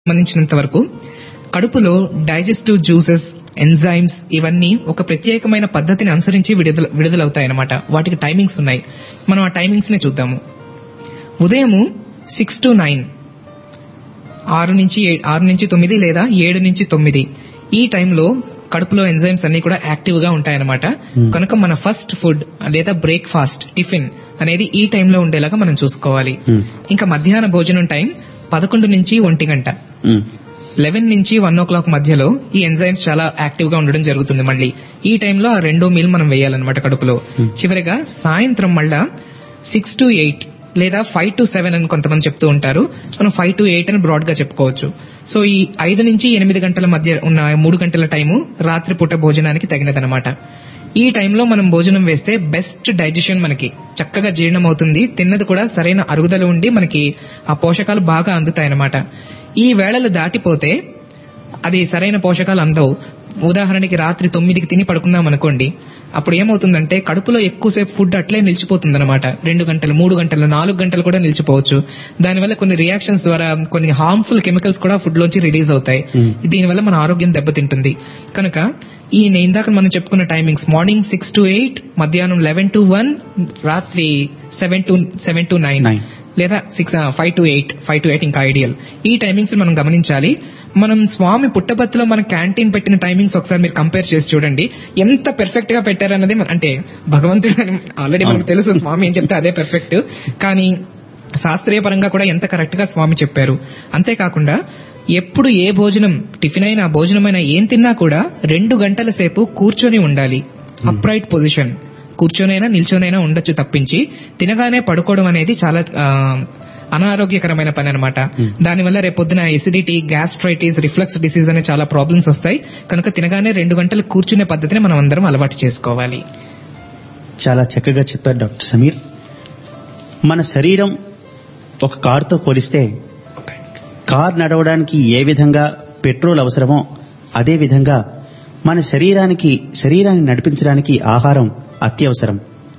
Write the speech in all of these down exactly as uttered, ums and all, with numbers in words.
సంబంధించినంత వరకు కడుపులో డైజెస్టివ్ జ్యూసెస్, ఎంజైమ్స్ ఇవన్నీ ఒక ప్రత్యేకమైన పద్ధతిని అనుసరించి విడుదల విడుదలవుతాయన్నమాట. వాటికి టైమింగ్స్ ఉన్నాయి. మనం ఆ టైమింగ్స్ ని చూద్దాము. ఉదయము సిక్స్ టు నైన్ ఆరు నుంచి ఆరు నుంచి తొమ్మిది లేదా ఏడు నుంచి తొమ్మిది ఈ టైంలో కడుపులో ఎంజైమ్స్ అన్ని కూడా యాక్టివ్ గా ఉంటాయన్నమాట. కనుక మన ఫస్ట్ ఫుడ్ లేదా బ్రేక్ఫాస్ట్, టిఫిన్ అనేది ఈ టైంలో ఉండేలాగా మనం చూసుకోవాలి. ఇంకా మధ్యాహ్న భోజనం టైం పదకొండు నుంచి ఒంటి గంట లెవెన్ నుంచి వన్ ఓ క్లాక్ మధ్యలో ఈ ఎంజైమ్స్ చాలా యాక్టివ్ గా ఉండడం జరుగుతుంది. మళ్ళీ ఈ టైంలో ఆ రెండో మీల్ మనం వేయాలన్నమాట కడుపులో. చివరిగా సాయంత్రం మళ్ళా సిక్స్ టు ఎయిట్ లేదా ఫైవ్ టు సెవెన్ అని కొంతమంది చెప్తూ ఉంటారు. మనం ఫైవ్ టు ఎయిట్ అని బ్రాడ్ గా చెప్పుకోవచ్చు. సో ఈ ఐదు నుంచి ఎనిమిది గంటల మధ్య ఉన్న మూడు గంటల టైము రాత్రిపూట భోజనానికి తగినదనమాట. ఈ టైంలో మనం భోజనం వేస్తే బెస్ట్ డైజెషన్ మనకి చక్కగా జీర్ణం అవుతుంది. తిన్నది కూడా సరైన అరుగుదల ఉండి మనకి ఆ పోషకాలు బాగా అందుతాయన్నమాట. ఈ వేళలు దాటిపోతే అది సరైన పోషకాలు అందవు. ఉదాహరణకి రాత్రి తొమ్మిదికి తిని పడుకున్నాం అనుకోండి, అప్పుడు ఏమవుతుందంటే కడుపులో ఎక్కువసేపు ఫుడ్ అట్లే నిలిచిపోతుంది అనమాట. రెండు గంటలు, మూడు గంటలు, నాలుగు గంటలు కూడా నిలిచిపోవచ్చు. దానివల్ల కొన్ని రియాక్షన్స్ ద్వారా కొన్ని హార్మ్ఫుల్ కెమికల్స్ కూడా ఫుడ్ లోంచి రిలీజ్ అవుతాయి. దీనివల్ల మన ఆరోగ్యం దెబ్బతింటుంది. కనుక ఈ ఇందాక మనం చెప్పుకున్న timings morning six to eight, మధ్యాహ్నం లెవెన్ టు వన్, రాత్రి seven to seven to nine లేదా six five to eight five to eight ఇంకా ఐడియల్. ఈ టైమింగ్స్ మనం గమనించాలి. మనం స్వామి పుట్టపర్తిలో మన క్యాంటీన్ పెట్టిన టైమింగ్స్ ఒకసారి మీరు కంపేర్ చేసి చూడండి. ఎంత పెర్ఫెక్ట్ గా పెట్టారన్నది అంటే భగవంతుడు ఆల్రెడీ మనకు తెలుసు, స్వామి ఏం చెప్తే అదే పెర్ఫెక్ట్. కానీ శాస్త్రీయ పరంగా కూడా ఎంత కరెక్ట్ గా స్వామి చెప్పారు. అంతేకాకుండా ఎప్పుడు ఏ భోజనం, టిఫిన్ అయినా భోజనమైనా ఏం తిన్నా కూడా రెండు గంటల సేపు కూర్చొని ఉండాలి. అప్రైట్ పొజిషన్, కూర్చొనైనా నిల్చొనైనా ఉండొచ్చు తప్పించి తినగానే పడుకోవడం అనేది చాలా అనారోగ్యకరమైన పని అనమాట. దానివల్ల రేపొద్దున ఎసిడిటీ, గ్యాస్ట్రైటిస్, రిఫ్లక్స్ డిసీజ్ అనే చాలా ప్రాబ్లమ్స్ వస్తాయి. కనుక తినగానే రెండు గంటలు కూర్చునే పద్ధతిని మనం అందరం అలవాటు చేసుకోవాలి. చాలా చక్కగా చెప్పారు డాక్టర్ సమీర్. మన శరీరం ఒక కారుతో పోలిస్తే కార్ నడవడానికి ఏ విధంగా పెట్రోల్ అవసరమో అదే విధంగా మన శరీరానికి శరీరాన్ని నడిపించడానికి ఆహారం అత్యవసరం.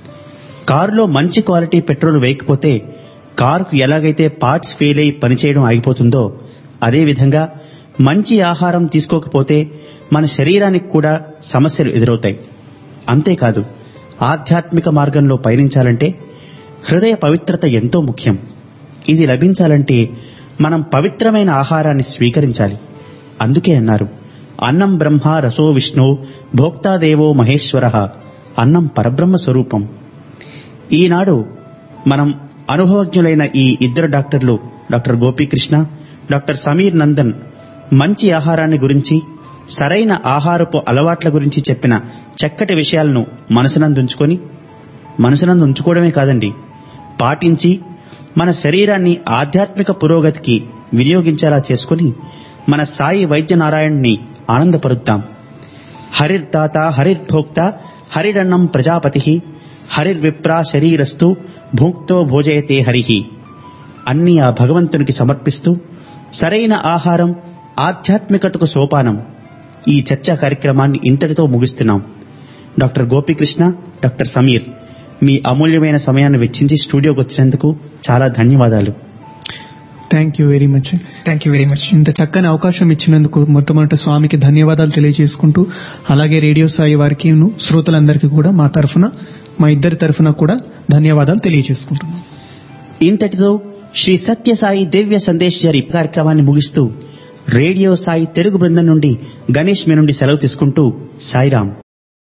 కారులో మంచి క్వాలిటీ పెట్రోల్ వేయకపోతే కారుకు ఎలాగైతే పార్ట్స్ ఫెయిల్ అయి పనిచేయడం ఆగిపోతుందో అదేవిధంగా మంచి ఆహారం తీసుకోకపోతే మన శరీరానికి కూడా సమస్యలు ఎదురవుతాయి. అంతేకాదు, ఆధ్యాత్మిక మార్గంలో పయనించాలంటే హృదయ పవిత్రత ఎంతో ముఖ్యం. ఇది లభించాలంటే మనం పవిత్రమైన ఆహారాన్ని స్వీకరించాలి. అందుకే అన్నారు, అన్నం బ్రహ్మ రసో విష్ణు భోక్తాదేవో మహేశ్వర, అన్నం పరబ్రహ్మ స్వరూపం. ఈనాడు మనం అనుభవజ్ఞులైన ఈ ఇద్దరు డాక్టర్లు, డాక్టర్ గోపీకృష్ణ, డాక్టర్ సమీర్ నందన్ మంచి ఆహారాన్ని గురించి, సరైన ఆహారపు అలవాట్ల గురించి చెప్పిన చక్కటి విషయాలను మనసునందుంచుకొని, మనసునందు ఉంచుకోవడమే కాదండి, పాటించి మన శరీరాన్ని ఆధ్యాత్మిక పురోగతికి వినియోగించేలా చేసుకుని మన సాయి వైద్యనారాయణ్ని ఆనందపరుద్దాం. హరిర్దాత హరిర్భోక్త హరిరన్నం ప్రజాపతి హరిర్విప్రా శరీరస్తు భోక్తో భోజయతే హరిహి. అన్ని ఆ భగవంతునికి సమర్పిస్తూ సరైన ఆహారం ఆధ్యాత్మికతకు సోపానం. ఈ చర్చా కార్యక్రమాన్ని ఇంతటితో ముగిస్తున్నాం. డాక్టర్ గోపీకృష్ణ, డాక్టర్ సమీర్, మీ అమూల్యమైన సమయాన్ని వెచ్చించి స్టూడియోకి వచ్చినందుకు చాలా ధన్యవాదాలు. Thank you very much. Thank you very much. ఇంత చక్కని అవకాశం ఇచ్చినందుకు మొట్టమొదటి స్వామికి ధన్యవాదాలు తెలియజేసుకుంటూ, అలాగే రేడియో సాయి వారికి, శ్రోతలందరికీ కూడా మా తరఫున, మా ఇద్దరి తరఫున కూడా ధన్యవాదాలు తెలియజేసుకుంటున్నాం. ఇంతటితో శ్రీ సత్యసాయి దివ్య సందేశ్ జరి కార్యక్రమాన్ని ముగిస్తూ రేడియో సాయి తెలుగు బృందం నుండి గణేష్ మీ నుండి సెలవు తీసుకుంటూ సాయిరాం.